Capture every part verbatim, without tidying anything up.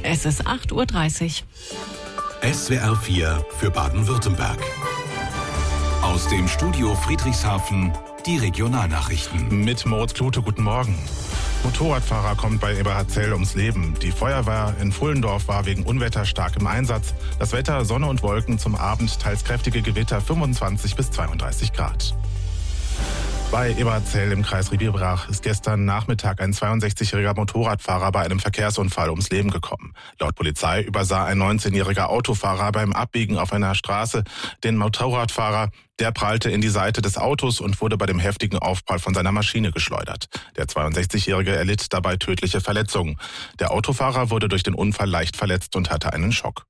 Es ist acht Uhr dreißig. S W R vier für Baden-Württemberg. Aus dem Studio Friedrichshafen die Regionalnachrichten. Mit Moritz Klute, guten Morgen. Motorradfahrer kommt bei Eberhardzell ums Leben. Die Feuerwehr in Pfullendorf war wegen Unwetter stark im Einsatz. Das Wetter, Sonne und Wolken, zum Abend teils kräftige Gewitter, fünfundzwanzig bis zweiunddreißig Grad. Bei Eberhardzell im Kreis Ried-Biberach ist gestern Nachmittag ein zweiundsechzigjähriger Motorradfahrer bei einem Verkehrsunfall ums Leben gekommen. Laut Polizei übersah ein neunzehnjähriger Autofahrer beim Abbiegen auf einer Straße den Motorradfahrer. Der prallte in die Seite des Autos und wurde bei dem heftigen Aufprall von seiner Maschine geschleudert. Der zweiundsechzigjährige erlitt dabei tödliche Verletzungen. Der Autofahrer wurde durch den Unfall leicht verletzt und hatte einen Schock.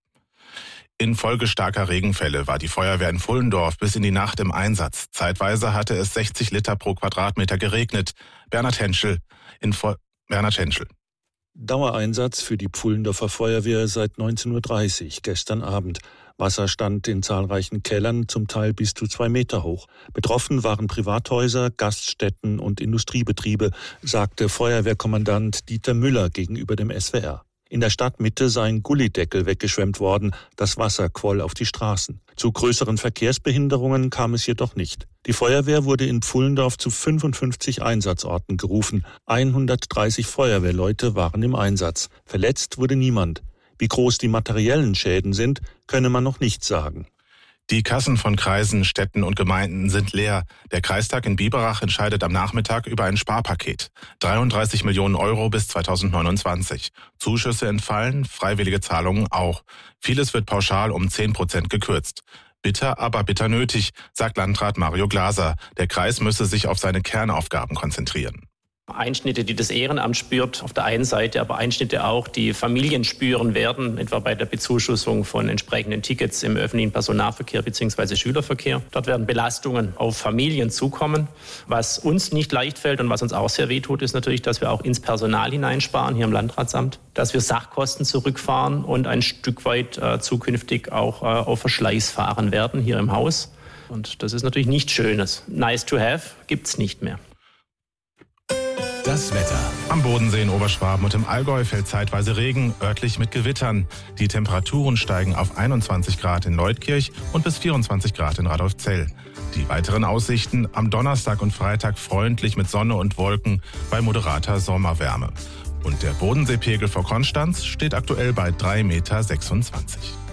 Infolge starker Regenfälle war die Feuerwehr in Pfullendorf bis in die Nacht im Einsatz. Zeitweise hatte es sechzig Liter pro Quadratmeter geregnet. Bernhard Henschel in Vo- Bernhard Henschel. Dauereinsatz für die Pfullendorfer Feuerwehr seit neunzehn Uhr dreißig, gestern Abend. Wasser stand in zahlreichen Kellern, zum Teil bis zu zwei Meter hoch. Betroffen waren Privathäuser, Gaststätten und Industriebetriebe, sagte Feuerwehrkommandant Dieter Müller gegenüber dem S W R. In der Stadtmitte sei ein Gullideckel weggeschwemmt worden, das Wasser quoll auf die Straßen. Zu größeren Verkehrsbehinderungen kam es jedoch nicht. Die Feuerwehr wurde in Pfullendorf zu fünfundfünfzig Einsatzorten gerufen. hundertdreißig Feuerwehrleute waren im Einsatz. Verletzt wurde niemand. Wie groß die materiellen Schäden sind, könne man noch nicht sagen. Die Kassen von Kreisen, Städten und Gemeinden sind leer. Der Kreistag in Biberach entscheidet am Nachmittag über ein Sparpaket. dreiunddreißig Millionen Euro bis zweitausendneunundzwanzig. Zuschüsse entfallen, freiwillige Zahlungen auch. Vieles wird pauschal um zehn Prozent gekürzt. Bitter, aber bitter nötig, sagt Landrat Mario Glaser. Der Kreis müsse sich auf seine Kernaufgaben konzentrieren. Einschnitte, die das Ehrenamt spürt, auf der einen Seite, aber Einschnitte auch, die Familien spüren werden, etwa bei der Bezuschussung von entsprechenden Tickets im öffentlichen Personennahverkehr bzw. Schülerverkehr. Dort werden Belastungen auf Familien zukommen. Was uns nicht leicht fällt und was uns auch sehr wehtut, ist natürlich, dass wir auch ins Personal hineinsparen, hier im Landratsamt, dass wir Sachkosten zurückfahren und ein Stück weit äh, zukünftig auch äh, auf Verschleiß fahren werden hier im Haus. Und das ist natürlich nichts Schönes. Nice to have gibt's nicht mehr. Das Wetter. Am Bodensee in Oberschwaben und im Allgäu fällt zeitweise Regen, örtlich mit Gewittern. Die Temperaturen steigen auf einundzwanzig Grad in Leutkirch und bis vierundzwanzig Grad in Radolfzell. Die weiteren Aussichten: am Donnerstag und Freitag freundlich mit Sonne und Wolken bei moderater Sommerwärme. Und der Bodenseepegel vor Konstanz steht aktuell bei drei Komma sechsundzwanzig Meter.